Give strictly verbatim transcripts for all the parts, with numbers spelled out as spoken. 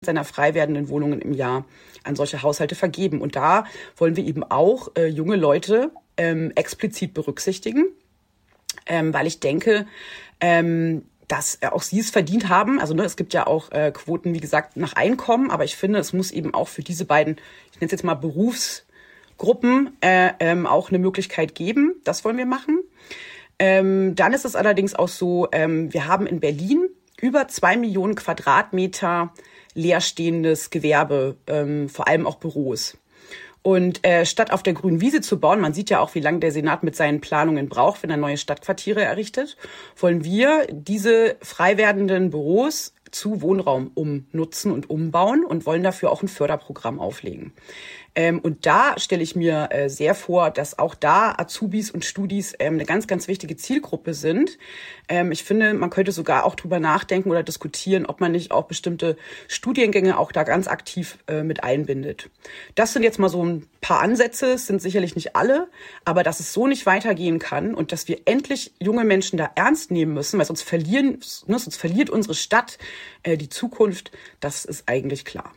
seiner frei werdenden Wohnungen im Jahr an solche Haushalte vergeben. Und da wollen wir eben auch äh, junge Leute ähm, explizit berücksichtigen, ähm, weil ich denke, ähm, dass äh, auch sie es verdient haben. Also ne, es gibt ja auch äh, Quoten, wie gesagt, nach Einkommen, aber ich finde, es muss eben auch für diese beiden, ich nenne es jetzt mal Berufsgruppen, äh, ähm, auch eine Möglichkeit geben. Das wollen wir machen. Ähm, dann ist es allerdings auch so, ähm, wir haben in Berlin über zwei Millionen Quadratmeter leerstehendes Gewerbe, ähm, vor allem auch Büros. Und äh, statt auf der grünen Wiese zu bauen, man sieht ja auch, wie lange der Senat mit seinen Planungen braucht, wenn er neue Stadtquartiere errichtet, wollen wir diese frei werdenden Büros zu Wohnraum umnutzen und umbauen und wollen dafür auch ein Förderprogramm auflegen. Ähm, und da stelle ich mir äh, sehr vor, dass auch da Azubis und Studis ähm, eine ganz, ganz wichtige Zielgruppe sind. Ähm, ich finde, man könnte sogar auch drüber nachdenken oder diskutieren, ob man nicht auch bestimmte Studiengänge auch da ganz aktiv äh, mit einbindet. Das sind jetzt mal so ein paar Ansätze, es sind sicherlich nicht alle, aber dass es so nicht weitergehen kann und dass wir endlich junge Menschen da ernst nehmen müssen, weil sonst verlieren, ne, sonst verliert unsere Stadt äh, die Zukunft, das ist eigentlich klar.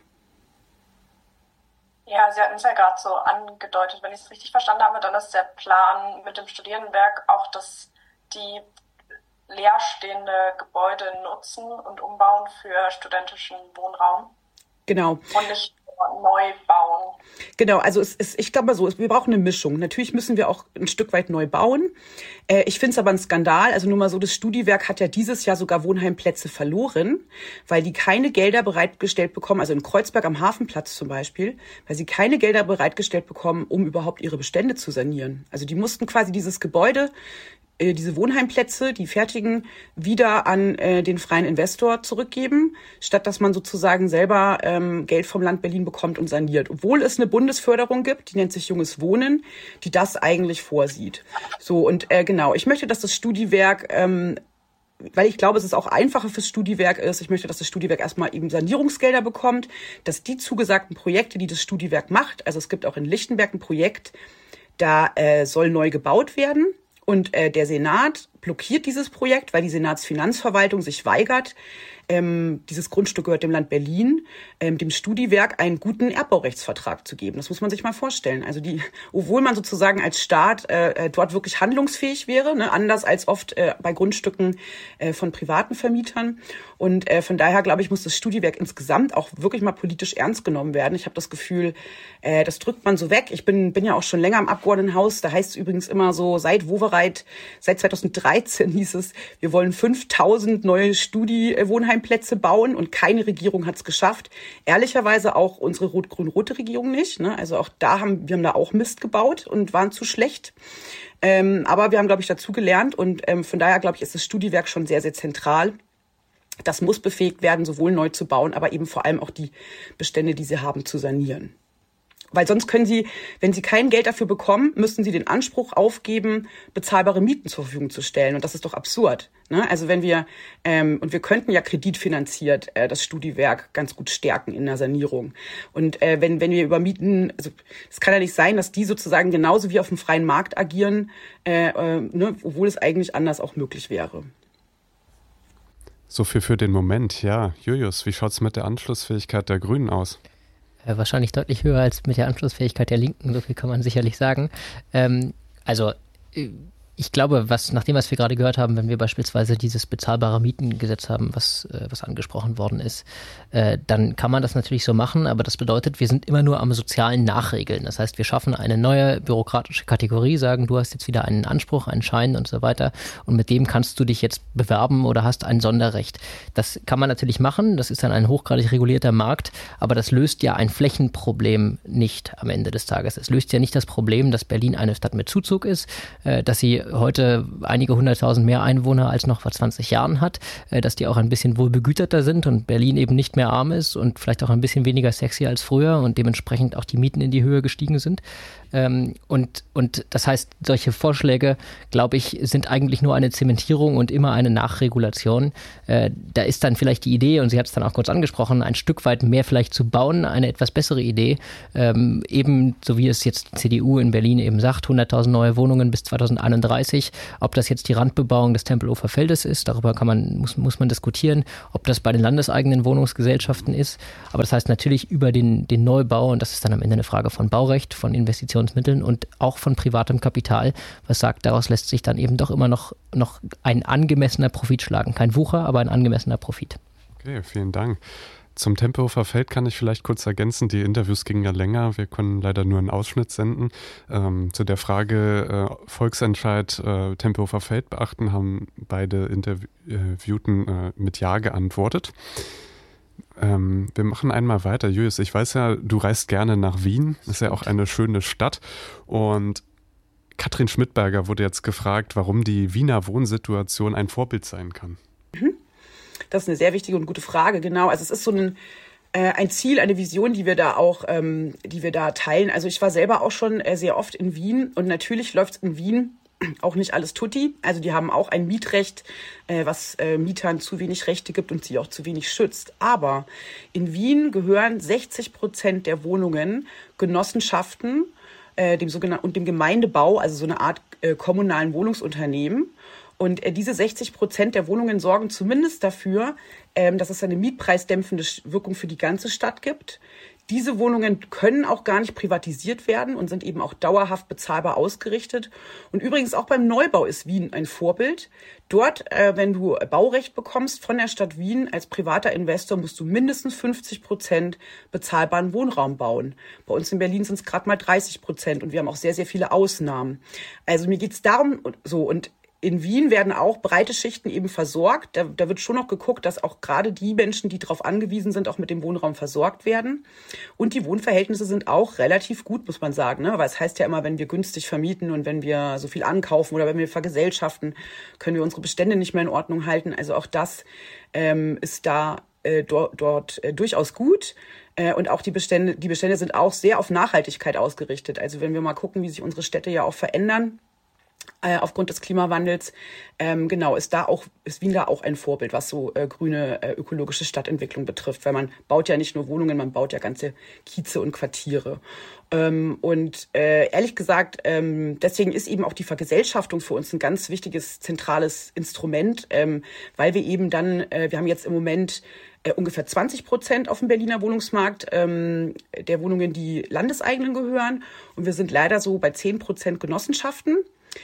Ja, Sie hatten es ja gerade so angedeutet. Wenn ich es richtig verstanden habe, dann ist der Plan mit dem Studierendenwerk auch, dass die leerstehende Gebäude nutzen und umbauen für studentischen Wohnraum. Genau. Und nicht neu bauen. Genau, also es ist, ich glaube mal so, wir brauchen eine Mischung. Natürlich müssen wir auch ein Stück weit neu bauen. Äh, ich finde es aber ein Skandal, also nur mal so, das Studiwerk hat ja dieses Jahr sogar Wohnheimplätze verloren, weil die keine Gelder bereitgestellt bekommen, also in Kreuzberg am Hafenplatz zum Beispiel, weil sie keine Gelder bereitgestellt bekommen, um überhaupt ihre Bestände zu sanieren. Also die mussten quasi dieses Gebäude, diese Wohnheimplätze, die fertigen, wieder an äh, den freien Investor zurückgeben, statt dass man sozusagen selber ähm, Geld vom Land Berlin bekommt und saniert. Obwohl es eine Bundesförderung gibt, die nennt sich Junges Wohnen, die das eigentlich vorsieht. So, und äh, genau, ich möchte, dass das Studiwerk, ähm, weil ich glaube, es ist auch einfacher fürs Studiwerk ist, ich möchte, dass das Studiwerk erstmal eben Sanierungsgelder bekommt, dass die zugesagten Projekte, die das Studiwerk macht, also es gibt auch in Lichtenberg ein Projekt, da äh, soll neu gebaut werden. Und äh, der Senat blockiert dieses Projekt, weil die Senatsfinanzverwaltung sich weigert, ähm, dieses Grundstück gehört dem Land Berlin, ähm, dem Studiwerk einen guten Erbbaurechtsvertrag zu geben. Das muss man sich mal vorstellen. Also die, obwohl man sozusagen als Staat äh, dort wirklich handlungsfähig wäre, ne, anders als oft äh, bei Grundstücken äh, von privaten Vermietern. Und äh, von daher, glaube ich, muss das Studiwerk insgesamt auch wirklich mal politisch ernst genommen werden. Ich habe das Gefühl, äh, das drückt man so weg. Ich bin bin ja auch schon länger im Abgeordnetenhaus. Da heißt es übrigens immer so, seit Wowereit, seit zweitausenddreizehn hieß es, wir wollen fünftausend neue Studi-Wohnheimplätze bauen und keine Regierung hat es geschafft. Ehrlicherweise auch unsere rot-grün-rote Regierung nicht. Ne? Also auch da haben wir haben da auch Mist gebaut und waren zu schlecht. Ähm, aber wir haben, glaube ich, dazu gelernt und ähm, von daher, glaube ich, ist das Studiwerk schon sehr, sehr zentral. Das muss befähigt werden, sowohl neu zu bauen, aber eben vor allem auch die Bestände, die sie haben, zu sanieren. Weil sonst können sie, wenn sie kein Geld dafür bekommen, müssten sie den Anspruch aufgeben, bezahlbare Mieten zur Verfügung zu stellen. Und das ist doch absurd. Ne? Also wenn wir, ähm, und wir könnten ja kreditfinanziert äh, das Studiwerk ganz gut stärken in der Sanierung. Und äh, wenn wenn wir über Mieten, also es kann ja nicht sein, dass die sozusagen genauso wie auf dem freien Markt agieren, äh, äh, ne, obwohl es eigentlich anders auch möglich wäre. So viel für den Moment, ja. Julius, wie schaut's mit der Anschlussfähigkeit der Grünen aus? Äh, wahrscheinlich deutlich höher als mit der Anschlussfähigkeit der Linken, so viel kann man sicherlich sagen. Ähm, also äh, ich glaube, was nach dem, was wir gerade gehört haben, wenn wir beispielsweise dieses bezahlbare Mietengesetz haben, was, äh, was angesprochen worden ist, äh, dann kann man das natürlich so machen, aber das bedeutet, wir sind immer nur am sozialen Nachregeln. Das heißt, wir schaffen eine neue bürokratische Kategorie, sagen, du hast jetzt wieder einen Anspruch, einen Schein und so weiter und mit dem kannst du dich jetzt bewerben oder hast ein Sonderrecht. Das kann man natürlich machen, das ist dann ein hochgradig regulierter Markt, aber das löst ja ein Flächenproblem nicht am Ende des Tages. Es löst ja nicht das Problem, dass Berlin eine Stadt mit Zuzug ist, äh, dass sie heute einige hunderttausend mehr Einwohner als noch vor zwanzig Jahren hat, dass die auch ein bisschen wohlbegüterter sind und Berlin eben nicht mehr arm ist und vielleicht auch ein bisschen weniger sexy als früher und dementsprechend auch die Mieten in die Höhe gestiegen sind. Und, und das heißt, solche Vorschläge, glaube ich, sind eigentlich nur eine Zementierung und immer eine Nachregulation. Da ist dann vielleicht die Idee, und sie hat es dann auch kurz angesprochen, ein Stück weit mehr vielleicht zu bauen, eine etwas bessere Idee. Eben, so wie es jetzt die C D U in Berlin eben sagt, hunderttausend neue Wohnungen bis zweitausendeinunddreißig dreißig. Ob das jetzt die Randbebauung des Tempelhofer Feldes ist, darüber kann man, muss, muss man diskutieren. Ob das bei den landeseigenen Wohnungsgesellschaften ist. Aber das heißt natürlich über den, den Neubau, und das ist dann am Ende eine Frage von Baurecht, von Investitionsmitteln und auch von privatem Kapital, was sagt, daraus lässt sich dann eben doch immer noch, noch ein angemessener Profit schlagen. Kein Wucher, aber ein angemessener Profit. Okay, vielen Dank. Zum Tempelhofer Feld kann ich vielleicht kurz ergänzen, die Interviews gingen ja länger, wir können leider nur einen Ausschnitt senden. Ähm, zu der Frage äh, Volksentscheid äh, Tempelhofer Feld beachten, haben beide Interviewten äh, mit Ja geantwortet. Ähm, wir machen einmal weiter. Julius, ich weiß ja, du reist gerne nach Wien, ist ja auch eine schöne Stadt, und Katrin Schmidberger wurde jetzt gefragt, warum die Wiener Wohnsituation ein Vorbild sein kann. Mhm. Das ist eine sehr wichtige und gute Frage, genau. Also es ist so ein, äh, ein Ziel, eine Vision, die wir da auch, ähm, die wir da teilen. Also ich war selber auch schon äh, sehr oft in Wien, und natürlich läuft es in Wien auch nicht alles tutti. Also die haben auch ein Mietrecht, äh, was äh, Mietern zu wenig Rechte gibt und sie auch zu wenig schützt. Aber in Wien gehören sechzig Prozent der Wohnungen Genossenschaften, äh, dem sogenannten und dem Gemeindebau, also so eine Art äh, kommunalen Wohnungsunternehmen. Und äh, diese sechzig Prozent der Wohnungen sorgen zumindest dafür, ähm, dass es eine mietpreisdämpfende Wirkung für die ganze Stadt gibt. Diese Wohnungen können auch gar nicht privatisiert werden und sind eben auch dauerhaft bezahlbar ausgerichtet. Und übrigens auch beim Neubau ist Wien ein Vorbild. Dort, äh, wenn du Baurecht bekommst von der Stadt Wien als privater Investor, musst du mindestens fünfzig Prozent bezahlbaren Wohnraum bauen. Bei uns in Berlin sind es gerade mal dreißig Prozent, und wir haben auch sehr, sehr viele Ausnahmen. Also mir geht es darum, so, und in Wien werden auch breite Schichten eben versorgt. Da, da wird schon noch geguckt, dass auch gerade die Menschen, die darauf angewiesen sind, auch mit dem Wohnraum versorgt werden. Und die Wohnverhältnisse sind auch relativ gut, muss man sagen. Ne? Weil es heißt ja immer, wenn wir günstig vermieten und wenn wir so viel ankaufen oder wenn wir vergesellschaften, können wir unsere Bestände nicht mehr in Ordnung halten. Also auch das ähm, ist da äh, dort, dort äh, durchaus gut. Äh, und auch die Bestände, die Bestände sind auch sehr auf Nachhaltigkeit ausgerichtet. Also wenn wir mal gucken, wie sich unsere Städte ja auch verändern, aufgrund des Klimawandels, ähm, genau, ist da auch, ist Wien da auch ein Vorbild, was so äh, grüne, äh, ökologische Stadtentwicklung betrifft, weil man baut ja nicht nur Wohnungen, man baut ja ganze Kieze und Quartiere. Ähm, und äh, ehrlich gesagt, ähm, deswegen ist eben auch die Vergesellschaftung für uns ein ganz wichtiges, zentrales Instrument, ähm, weil wir eben dann, äh, wir haben jetzt im Moment äh, ungefähr zwanzig Prozent auf dem Berliner Wohnungsmarkt ähm, der Wohnungen, die landeseigenen gehören, und wir sind leider so bei zehn Prozent Genossenschaften.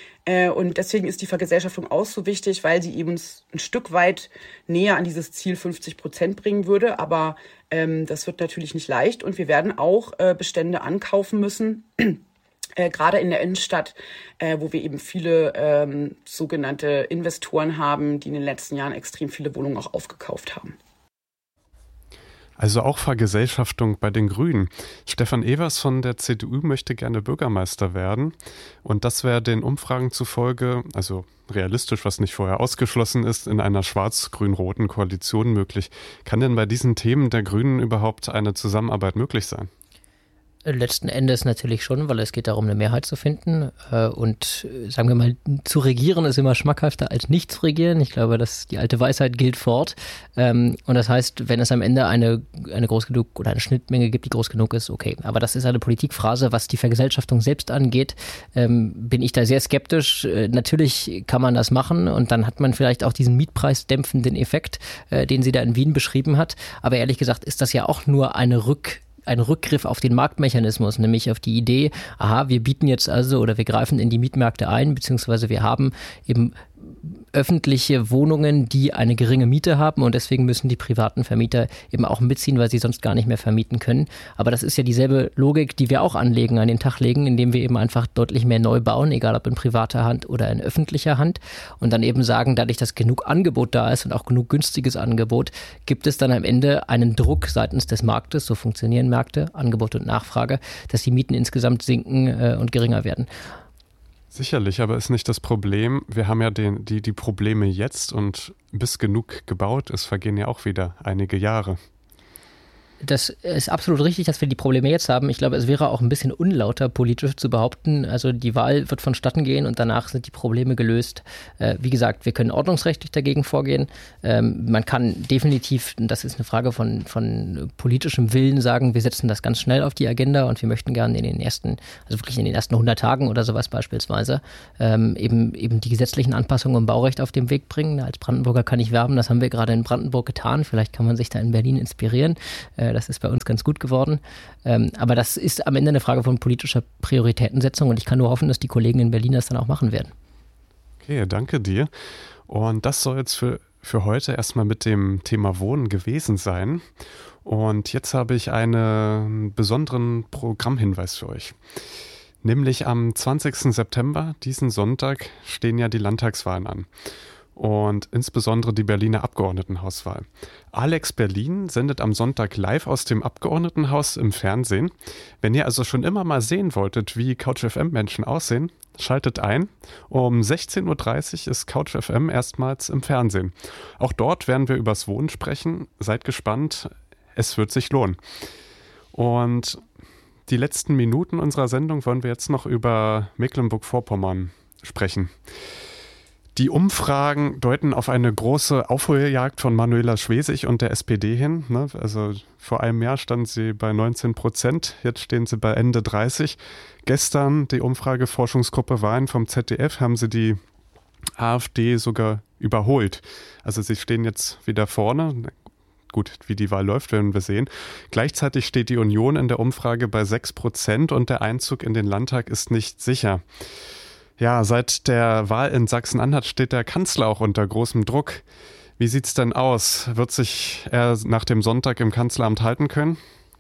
Und deswegen ist die Vergesellschaftung auch so wichtig, weil sie eben ein Stück weit näher an dieses Ziel fünfzig Prozent bringen würde. Aber ähm, das wird natürlich nicht leicht. Und wir werden auch äh, Bestände ankaufen müssen, äh, gerade in der Innenstadt, äh, wo wir eben viele ähm, sogenannte Investoren haben, die in den letzten Jahren extrem viele Wohnungen auch aufgekauft haben. Also auch Vergesellschaftung bei den Grünen. Stefan Evers von der C D U möchte gerne Bürgermeister werden. Und das wäre den Umfragen zufolge, also realistisch, was nicht vorher ausgeschlossen ist, in einer schwarz-grün-roten Koalition möglich. Kann denn bei diesen Themen der Grünen überhaupt eine Zusammenarbeit möglich sein? Letzten Endes natürlich schon, weil es geht darum, eine Mehrheit zu finden. Und sagen wir mal, zu regieren ist immer schmackhafter als nicht zu regieren. Ich glaube, dass die alte Weisheit gilt fort. Und das heißt, wenn es am Ende eine, eine groß genug oder eine Schnittmenge gibt, die groß genug ist, okay. Aber das ist eine Politikphrase. Was die Vergesellschaftung selbst angeht, bin ich da sehr skeptisch. Natürlich kann man das machen, und dann hat man vielleicht auch diesen mietpreisdämpfenden Effekt, den sie da in Wien beschrieben hat. Aber ehrlich gesagt ist das ja auch nur eine Rück ein Rückgriff auf den Marktmechanismus, nämlich auf die Idee, aha, wir bieten jetzt also oder wir greifen in die Mietmärkte ein, beziehungsweise wir haben eben öffentliche Wohnungen, die eine geringe Miete haben, und deswegen müssen die privaten Vermieter eben auch mitziehen, weil sie sonst gar nicht mehr vermieten können. Aber das ist ja dieselbe Logik, die wir auch anlegen, an den Tag legen, indem wir eben einfach deutlich mehr neu bauen, egal ob in privater Hand oder in öffentlicher Hand, und dann eben sagen, dadurch, dass genug Angebot da ist und auch genug günstiges Angebot, gibt es dann am Ende einen Druck seitens des Marktes, so funktionieren Märkte, Angebot und Nachfrage, dass die Mieten insgesamt sinken äh, und geringer werden. Sicherlich, aber ist nicht das Problem, wir haben ja den, die, die Probleme jetzt, und bis genug gebaut ist, vergehen ja auch wieder einige Jahre. Das ist absolut richtig, dass wir die Probleme jetzt haben. Ich glaube, es wäre auch ein bisschen unlauter, politisch zu behaupten, also die Wahl wird vonstatten gehen und danach sind die Probleme gelöst. Äh, wie gesagt, wir können ordnungsrechtlich dagegen vorgehen. Ähm, man kann definitiv, das ist eine Frage von, von politischem Willen, sagen, wir setzen das ganz schnell auf die Agenda und wir möchten gerne in den ersten, also wirklich in den ersten hundert Tagen oder sowas beispielsweise, ähm, eben, eben die gesetzlichen Anpassungen im Baurecht auf den Weg bringen. Als Brandenburger kann ich werben, das haben wir gerade in Brandenburg getan. Vielleicht kann man sich da in Berlin inspirieren. Äh, Das ist bei uns ganz gut geworden. Ähm, aber das ist am Ende eine Frage von politischer Prioritätensetzung und ich kann nur hoffen, dass die Kollegen in Berlin das dann auch machen werden. Okay, danke dir. Und das soll jetzt für, für heute erstmal mit dem Thema Wohnen gewesen sein. Und jetzt habe ich einen besonderen Programmhinweis für euch. Nämlich am zwanzigsten September, diesen Sonntag, stehen ja die Landtagswahlen an. Und insbesondere die Berliner Abgeordnetenhauswahl. Alex Berlin sendet am Sonntag live aus dem Abgeordnetenhaus im Fernsehen. Wenn ihr also schon immer mal sehen wolltet, wie Couch F M-Menschen aussehen, schaltet ein. Um sechzehn Uhr dreißig ist Couch F M erstmals im Fernsehen. Auch dort werden wir übers Wohnen sprechen. Seid gespannt, es wird sich lohnen. Und die letzten Minuten unserer Sendung wollen wir jetzt noch über Mecklenburg-Vorpommern sprechen. Die Umfragen deuten auf eine große Aufholjagd von Manuela Schwesig und der S P D hin. Also vor einem Jahr stand sie bei neunzehn Prozent, jetzt stehen sie bei Ende dreißig. Gestern, die Umfrageforschungsgruppe Wahlen vom Z D F, haben sie die AfD sogar überholt. Also sie stehen jetzt wieder vorne. Gut, wie die Wahl läuft, werden wir sehen. Gleichzeitig steht die Union in der Umfrage bei sechs Prozent und der Einzug in den Landtag ist nicht sicher. Ja, seit der Wahl in Sachsen-Anhalt steht der Kanzler auch unter großem Druck. Wie sieht's denn aus? Wird sich er nach dem Sonntag im Kanzleramt halten können?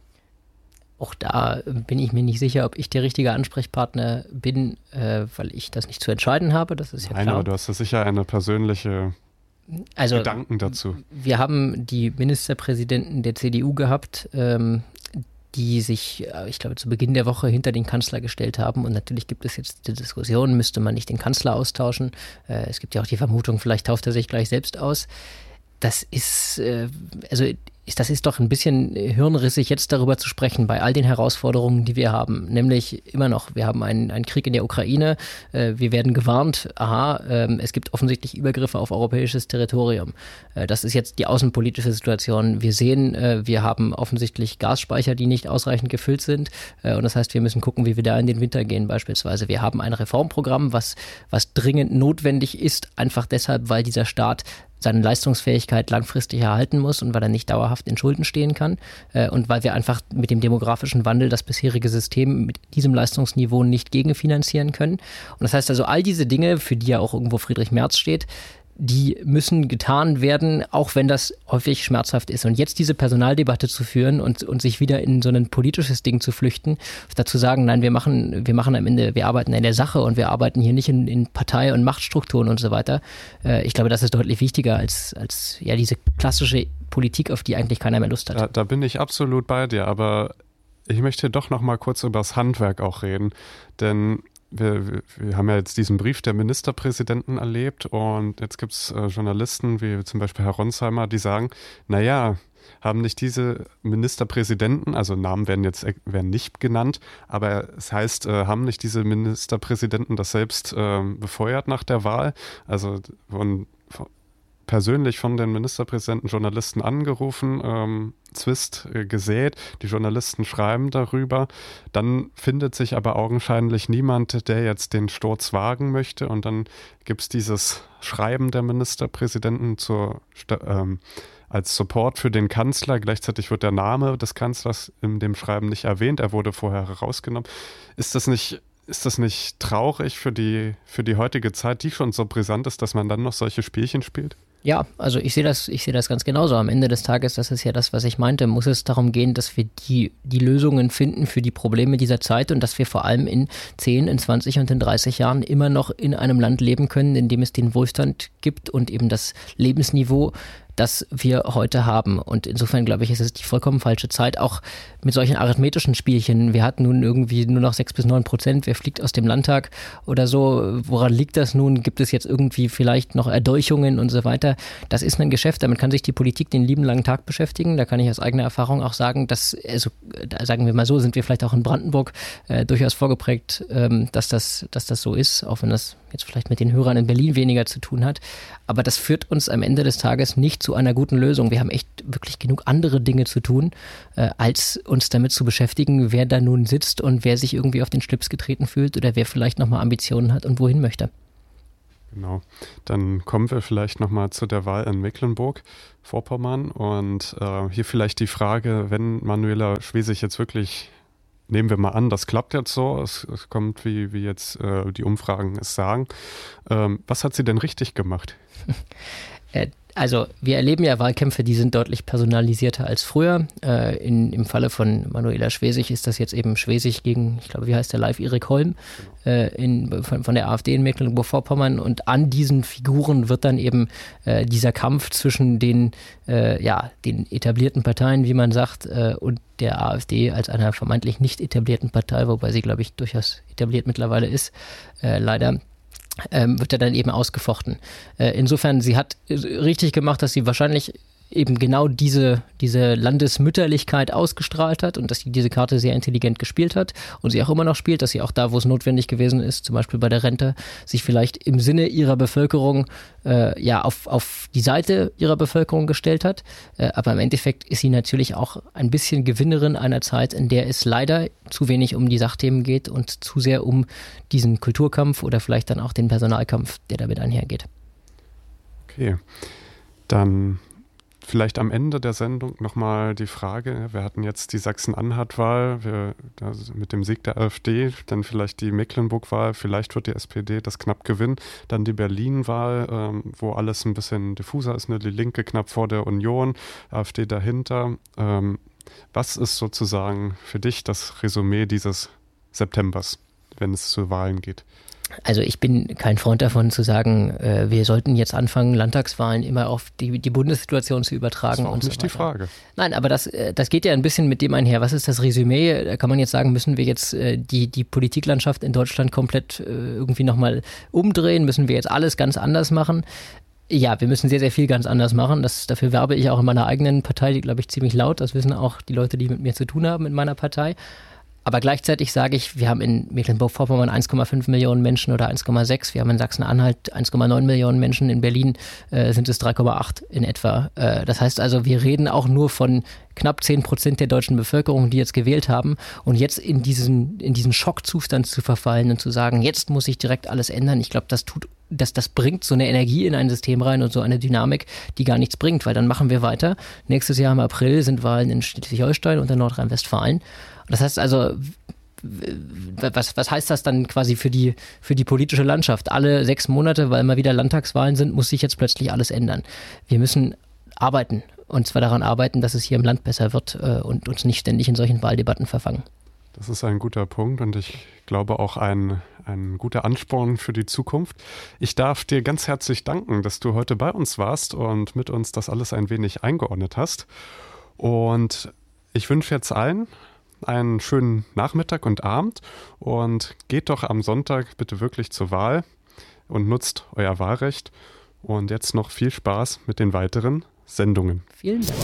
Auch da bin ich mir nicht sicher, ob ich der richtige Ansprechpartner bin, äh, weil ich das nicht zu entscheiden habe. Das ist ja Nein, klar. aber du hast ja sicher eine persönliche also, Gedanken dazu. Wir haben die Ministerpräsidenten der C D U gehabt, ähm, die sich, ich glaube, zu Beginn der Woche hinter den Kanzler gestellt haben. Und natürlich gibt es jetzt die Diskussion, müsste man nicht den Kanzler austauschen? Äh, es gibt ja auch die Vermutung, vielleicht tauft er sich gleich selbst aus. Das ist, äh, also ist, das ist doch ein bisschen hirnrissig, jetzt darüber zu sprechen, bei all den Herausforderungen, die wir haben. Nämlich immer noch, wir haben einen, einen Krieg in der Ukraine, äh, wir werden gewarnt, aha, äh, es gibt offensichtlich Übergriffe auf europäisches Territorium. Äh, das ist jetzt die außenpolitische Situation. Wir sehen, äh, wir haben offensichtlich Gasspeicher, die nicht ausreichend gefüllt sind. Äh, und das heißt, wir müssen gucken, wie wir da in den Winter gehen beispielsweise. Wir haben ein Reformprogramm, was, was dringend notwendig ist, einfach deshalb, weil dieser Staat seine Leistungsfähigkeit langfristig erhalten muss und weil er nicht dauerhaft in Schulden stehen kann äh, und weil wir einfach mit dem demografischen Wandel das bisherige System mit diesem Leistungsniveau nicht gegenfinanzieren können. Und das heißt also, all diese Dinge, für die ja auch irgendwo Friedrich Merz steht, die müssen getan werden, auch wenn das häufig schmerzhaft ist. Und jetzt diese Personaldebatte zu führen und, und sich wieder in so ein politisches Ding zu flüchten, dazu sagen, nein, wir machen, wir machen am Ende, wir arbeiten in der Sache und wir arbeiten hier nicht in, in Partei- und Machtstrukturen und so weiter. Äh, ich glaube, das ist deutlich wichtiger als, als ja diese klassische Politik, auf die eigentlich keiner mehr Lust hat. Da, da bin ich absolut bei dir, aber ich möchte doch noch mal kurz über das Handwerk auch reden, denn Wir, wir haben ja jetzt diesen Brief der Ministerpräsidenten erlebt und jetzt gibt es äh, Journalisten wie zum Beispiel Herr Ronsheimer, die sagen, naja, haben nicht diese Ministerpräsidenten, also Namen werden jetzt werden nicht genannt, aber es heißt, äh, haben nicht diese Ministerpräsidenten das selbst äh, befeuert nach der Wahl, also von, von persönlich von den Ministerpräsidenten Journalisten angerufen, ähm, Zwist äh, gesät, die Journalisten schreiben darüber, dann findet sich aber augenscheinlich niemand, der jetzt den Sturz wagen möchte und dann gibt es dieses Schreiben der Ministerpräsidenten zur, ähm, als Support für den Kanzler, gleichzeitig wird der Name des Kanzlers in dem Schreiben nicht erwähnt, er wurde vorher herausgenommen. Ist das nicht Ist das nicht traurig für die, für die heutige Zeit, die schon so brisant ist, dass man dann noch solche Spielchen spielt? Ja, also ich sehe das, ich sehe das ganz genauso. Am Ende des Tages, das ist ja das, was ich meinte, muss es darum gehen, dass wir die, die Lösungen finden für die Probleme dieser Zeit und dass wir vor allem in zehn, in zwanzig und in dreißig Jahren immer noch in einem Land leben können, in dem es den Wohlstand gibt und eben das Lebensniveau, das wir heute haben. Und insofern, glaube ich, ist es die vollkommen falsche Zeit, auch mit solchen arithmetischen Spielchen. Wir hatten nun irgendwie nur noch sechs bis neun Prozent, wer fliegt aus dem Landtag oder so. Woran liegt das nun? Gibt es jetzt irgendwie vielleicht noch Erdolchungen und so weiter? Das ist ein Geschäft, damit kann sich die Politik den lieben langen Tag beschäftigen. Da kann ich aus eigener Erfahrung auch sagen, dass, also sagen wir mal so, sind wir vielleicht auch in Brandenburg äh, durchaus vorgeprägt, ähm, dass das, dass das so ist, auch wenn das jetzt vielleicht mit den Hörern in Berlin weniger zu tun hat. Aber das führt uns am Ende des Tages nicht zu einer guten Lösung. Wir haben echt wirklich genug andere Dinge zu tun, äh, als uns damit zu beschäftigen, wer da nun sitzt und wer sich irgendwie auf den Schlips getreten fühlt oder wer vielleicht nochmal Ambitionen hat und wohin möchte. Genau. Dann kommen wir vielleicht nochmal zu der Wahl in Mecklenburg-Vorpommern und äh, hier vielleicht die Frage, wenn Manuela Schwesig jetzt wirklich, nehmen wir mal an, das klappt jetzt so, es, es kommt, wie, wie jetzt äh, die Umfragen es sagen, ähm, was hat sie denn richtig gemacht? äh, Also wir erleben ja Wahlkämpfe, die sind deutlich personalisierter als früher. Äh, in, Im Falle von Manuela Schwesig ist das jetzt eben Schwesig gegen, ich glaube, wie heißt der live, Erik Holm äh, in, von, von der AfD in Mecklenburg-Vorpommern. Und an diesen Figuren wird dann eben äh, dieser Kampf zwischen den, äh, ja, den etablierten Parteien, wie man sagt, äh, und der AfD als einer vermeintlich nicht etablierten Partei, wobei sie, glaube ich, durchaus etabliert mittlerweile ist, äh, leider. Ähm, wird er dann eben ausgefochten. Äh, insofern, sie hat richtig gemacht, dass sie wahrscheinlich eben genau diese, diese Landesmütterlichkeit ausgestrahlt hat und dass sie diese Karte sehr intelligent gespielt hat und sie auch immer noch spielt, dass sie auch da, wo es notwendig gewesen ist, zum Beispiel bei der Rente, sich vielleicht im Sinne ihrer Bevölkerung äh, ja auf, auf die Seite ihrer Bevölkerung gestellt hat. Äh, aber im Endeffekt ist sie natürlich auch ein bisschen Gewinnerin einer Zeit, in der es leider zu wenig um die Sachthemen geht und zu sehr um diesen Kulturkampf oder vielleicht dann auch den Personalkampf, der damit einhergeht. Okay, dann vielleicht am Ende der Sendung nochmal die Frage, wir hatten jetzt die Sachsen-Anhalt-Wahl wir, also mit dem Sieg der AfD, dann vielleicht die Mecklenburg-Wahl, vielleicht wird die S P D das knapp gewinnen, dann die Berlin-Wahl, ähm, wo alles ein bisschen diffuser ist, ne? Die Linke knapp vor der Union, AfD dahinter. Ähm, was ist sozusagen für dich das Resümee dieses Septembers, wenn es zu Wahlen geht? Also ich bin kein Freund davon zu sagen, äh, wir sollten jetzt anfangen, Landtagswahlen immer auf die, die Bundessituation zu übertragen. Das war auch und nicht so die Frage. Nein, aber das, das geht ja ein bisschen mit dem einher. Was ist das Resümee? Da kann man jetzt sagen, müssen wir jetzt äh, die, die Politiklandschaft in Deutschland komplett äh, irgendwie nochmal umdrehen? Müssen wir jetzt alles ganz anders machen? Ja, wir müssen sehr, sehr viel ganz anders machen. Das, dafür werbe ich auch in meiner eigenen Partei, die glaube ich ziemlich laut. Das wissen auch die Leute, die mit mir zu tun haben in meiner Partei. Aber gleichzeitig sage ich, wir haben in Mecklenburg-Vorpommern eins Komma fünf Millionen Menschen oder eins Komma sechs. Wir haben in Sachsen-Anhalt eins Komma neun Millionen Menschen. In Berlin äh, sind es drei Komma acht in etwa. Äh, das heißt also, wir reden auch nur von knapp zehn Prozent der deutschen Bevölkerung, die jetzt gewählt haben. Und jetzt in diesen, in diesen Schockzustand zu verfallen und zu sagen, jetzt muss sich direkt alles ändern. Ich glaube, das tut, das, das bringt so eine Energie in ein System rein und so eine Dynamik, die gar nichts bringt, weil dann machen wir weiter. Nächstes Jahr im April sind Wahlen in Schleswig-Holstein und in Nordrhein-Westfalen. Das heißt also, was, was heißt das dann quasi für die, für die politische Landschaft? Alle sechs Monate, weil immer wieder Landtagswahlen sind, muss sich jetzt plötzlich alles ändern. Wir müssen arbeiten, und zwar daran arbeiten, dass es hier im Land besser wird äh, und uns nicht ständig in solchen Wahldebatten verfangen. Das ist ein guter Punkt und ich glaube auch ein, ein guter Ansporn für die Zukunft. Ich darf dir ganz herzlich danken, dass du heute bei uns warst und mit uns das alles ein wenig eingeordnet hast. Und ich wünsche jetzt allen einen schönen Nachmittag und Abend und geht doch am Sonntag bitte wirklich zur Wahl und nutzt euer Wahlrecht. Und jetzt noch viel Spaß mit den weiteren Sendungen. Vielen Dank.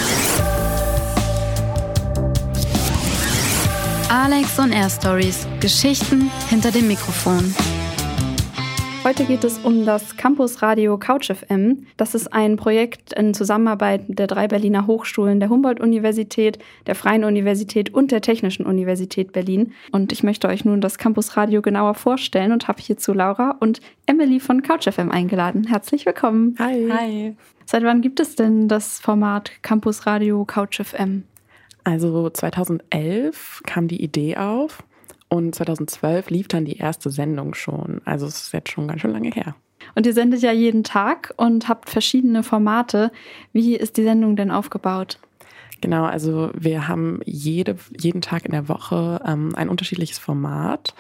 Alex on Air Stories. Geschichten hinter dem Mikrofon. Heute geht es um das Campusradio Couch F M. Das ist ein Projekt in Zusammenarbeit der drei Berliner Hochschulen, der Humboldt-Universität, der Freien Universität und der Technischen Universität Berlin. Und ich möchte euch nun das Campusradio genauer vorstellen und habe hierzu Laura und Emily von Couch F M eingeladen. Herzlich willkommen. Hi. Hi. Seit wann gibt es denn das Format Campusradio Couch F M? Also zweitausendelf kam die Idee auf. Und zweitausendzwölf lief dann die erste Sendung schon. Also es ist jetzt schon ganz schön lange her. Und ihr sendet ja jeden Tag und habt verschiedene Formate. Wie ist die Sendung denn aufgebaut? Genau, also wir haben jede, jeden Tag in der Woche ähm, ein unterschiedliches Format.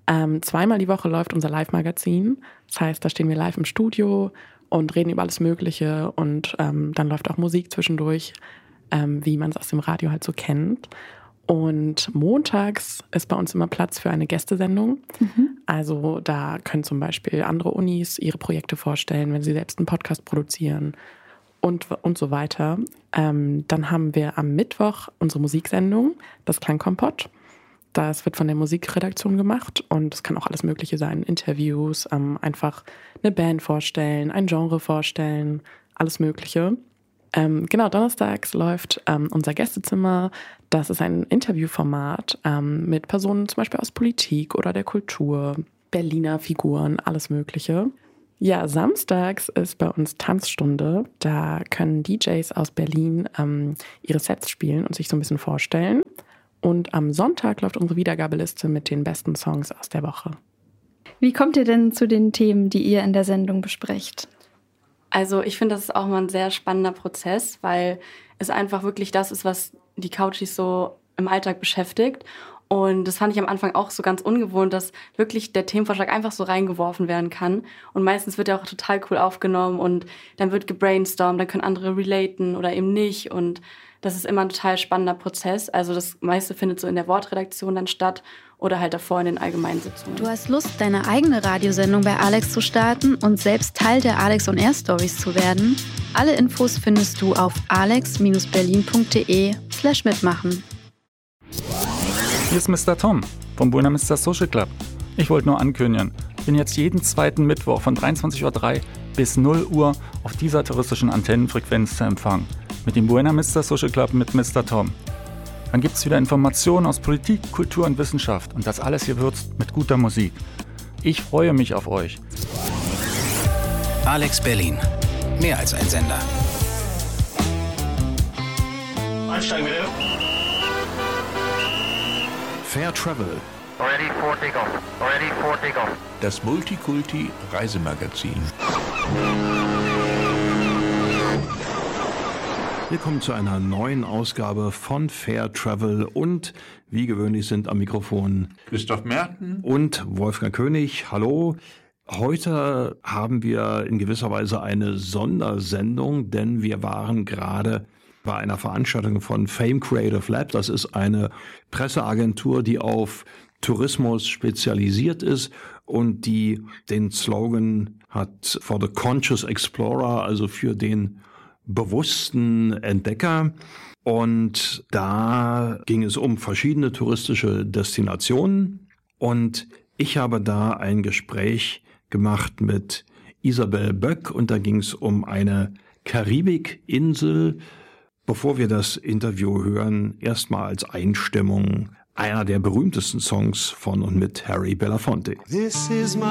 Ähm, zweimal die Woche läuft unser Live-Magazin. Das heißt, da stehen wir live im Studio und reden über alles Mögliche. Und ähm, dann läuft auch Musik zwischendurch, ähm, wie man es aus dem Radio halt so kennt. Und montags ist bei uns immer Platz für eine Gästesendung. Mhm. Also da können zum Beispiel andere Unis ihre Projekte vorstellen, wenn sie selbst einen Podcast produzieren und, und so weiter. Ähm, dann haben wir am Mittwoch unsere Musiksendung, das Klangkompott. Das wird von der Musikredaktion gemacht und es kann auch alles Mögliche sein. Interviews, ähm, einfach eine Band vorstellen, ein Genre vorstellen, alles Mögliche. Ähm, genau, donnerstags läuft ähm, unser Gästezimmer. Das ist ein Interviewformat ähm, mit Personen zum Beispiel aus Politik oder der Kultur, Berliner Figuren, alles Mögliche. Ja, samstags ist bei uns Tanzstunde. Da können D Js aus Berlin ähm, ihre Sets spielen und sich so ein bisschen vorstellen. Und am Sonntag läuft unsere Wiedergabeliste mit den besten Songs aus der Woche. Wie kommt ihr denn zu den Themen, die ihr in der Sendung besprecht? Also ich finde, das ist auch mal ein sehr spannender Prozess, weil es einfach wirklich das ist, was die Couchies so im Alltag beschäftigt. Und das fand ich am Anfang auch so ganz ungewohnt, dass wirklich der Themenvorschlag einfach so reingeworfen werden kann. Und meistens wird er auch total cool aufgenommen und dann wird gebrainstormt, dann können andere relaten oder eben nicht. Und das ist immer ein total spannender Prozess. Also das meiste findet so in der Wortredaktion dann statt oder halt davor in den allgemeinen Sitzungen. Du hast Lust, deine eigene Radiosendung bei Alex zu starten und selbst Teil der Alex on Air Stories zu werden? Alle Infos findest du auf alex berlin punkt de slash mitmachen. Hier ist Mister Tom vom Buena Vista Social Club. Ich wollte nur ankündigen, ich bin jetzt jeden zweiten Mittwoch von dreiundzwanzig Uhr drei bis null Uhr auf dieser touristischen Antennenfrequenz zu empfangen. Mit dem Buena Vista Social Club mit Mister Tom. Dann gibt es wieder Informationen aus Politik, Kultur und Wissenschaft und das alles gewürzt mit guter Musik. Ich freue mich auf euch. Alex Berlin. Mehr als ein Sender. Einsteigen bitte. Fair Travel. Ready for takeoff. Ready for takeoff. Das Multikulti-Reisemagazin. Willkommen zu einer neuen Ausgabe von Fair Travel und wie gewöhnlich sind am Mikrofon Christoph Merten und Wolfgang König. Hallo. Heute haben wir in gewisser Weise eine Sondersendung, denn wir waren gerade bei einer Veranstaltung von Fame Creative Lab. Das ist eine Presseagentur, die auf Tourismus spezialisiert ist und die den Slogan hat For the Conscious Explorer, also für den bewussten Entdecker. Und da ging es um verschiedene touristische Destinationen. Und ich habe da ein Gespräch gemacht mit Isabel Böck und da ging es um eine Karibikinsel. Bevor wir das Interview hören, erstmal als Einstimmung einer der berühmtesten Songs von und mit Harry Belafonte. This is my